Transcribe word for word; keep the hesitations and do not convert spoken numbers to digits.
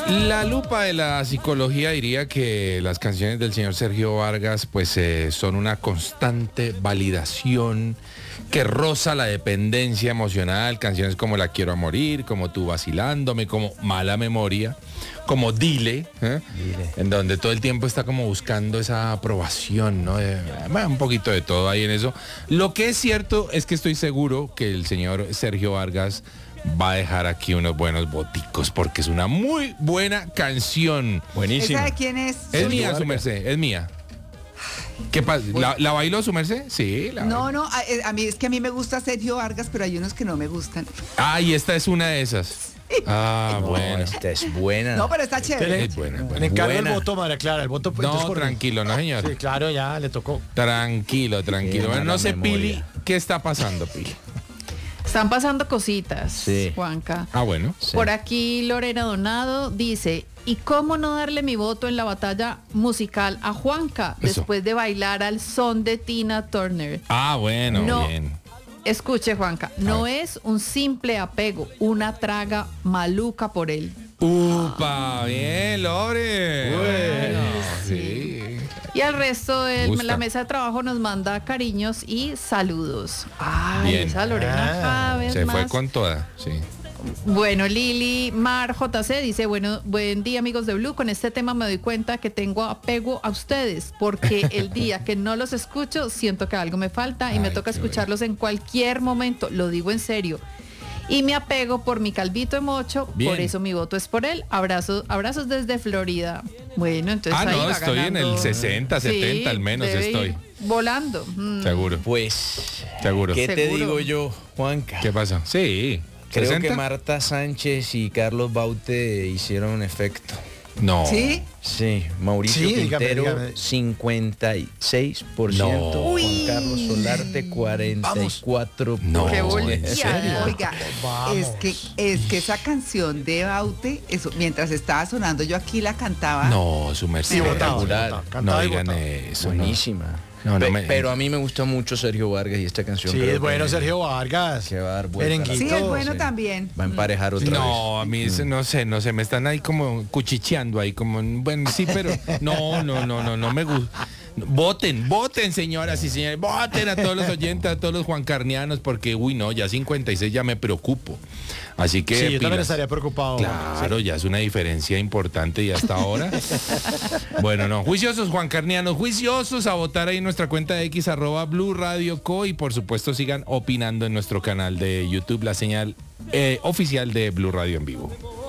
La lupa de la psicología diría que las canciones del señor Sergio Vargas pues eh, son una constante validación que roza la dependencia emocional. Canciones como La Quiero a Morir, como Tú Vacilándome, como Mala Memoria, como Dile, ¿eh? Dile, en donde todo el tiempo está como buscando esa aprobación, ¿no? Eh, un poquito de todo ahí en eso. Lo que es cierto es que estoy seguro que el señor Sergio Vargas va a dejar aquí unos buenos boticos porque es una muy buena canción. Buenísima. ¿Esa de quién es? Es mía, su merced, es mía. ¿Qué pasa? ¿La, ¿La bailó su merced? Sí, la No, no, a, a mí es que a mí me gusta Sergio Vargas, pero hay unos que no me gustan. Ah, y esta es una de esas. Ah, No, bueno. esta es buena. No, pero está chévere. Es buena, buena. Le encargo Buena. el voto, María Clara, el voto pues, entonces, No, por- tranquilo, no, señor. Sí, claro, ya le tocó. Tranquilo, tranquilo. Qué Bueno, no mala sé, memoria. Pili, ¿qué está pasando, Pili? Están pasando cositas, Sí. Juanca. Ah, bueno. Sí. Por aquí Lorena Donado dice, ¿y cómo no darle mi voto en la batalla musical a Juanca Eso. después de bailar al son de Tina Turner? Ah, bueno, No. bien. Escuche, Juanca, no es un simple apego, una traga maluca por él. Upa, bien, Lore. Bueno, sí. Y al resto de Gusta. la mesa de trabajo nos manda cariños y saludos. Ay, Bien. esa Lorena Ah, cada vez Se más. fue con toda, sí. Bueno, Lili Mar J C dice, bueno, buen día amigos de Blue, con este tema me doy cuenta que tengo apego a ustedes, porque el día que no los escucho siento que algo me falta y me Ay, toca qué escucharlos en cualquier momento, lo digo en serio. Y me apego por mi calvito de mocho, Bien. por eso mi voto es por él. Abrazos, abrazos desde Florida. Bueno, entonces Ah, ahí no, va estoy en ganando. el sesenta, setenta al menos debe estoy. ir volando. Mm. Seguro, Pues, seguro. ¿qué te Seguro. digo yo, Juanca? ¿Qué pasa? Sí. Creo ¿sesenta? que Marta Sánchez y Carlos Baute hicieron un efecto. No. ¿Sí? Sí, Mauricio Sí, dígame, Quintero dígame. cincuenta y seis por ciento, No. Juan Uy. Carlos Solarte cuarenta y cuatro por ciento. No. Qué ¿en volteada. serio? Oiga, Vamos. es que, es que esa canción de Baute, eso, mientras estaba sonando yo aquí la cantaba. No, su merced. Sí, votado, Espectacular. votado, No cantado y digan votado. eso. no. Buenísima. No, no Pe- me- Pero a mí me gusta mucho Sergio Vargas y esta canción. Sí, creo es bueno que Sergio Vargas. que va a dar vuelta a la- Merenguito. Sí, es bueno Sí. también. Va a emparejar otra No, a mí vez. se- no sé, no sé, me están ahí como cuchicheando ahí, como, bueno, sí, pero no, no, no, no, no me gusta. Voten, voten, señoras y señores, voten a todos los oyentes, a todos los juancarnianos, porque, uy, no, ya cincuenta y seis ya me preocupo. Así que, Sí, yo también pilas. estaría preocupado. Claro, ya es una diferencia importante y hasta ahora. Bueno, no, juiciosos juancarnianos, juiciosos a votar ahí en nuestra cuenta de X, arroba Blue Radio Co, y por supuesto sigan opinando en nuestro canal de YouTube, la señal eh, oficial de Blue Radio en vivo.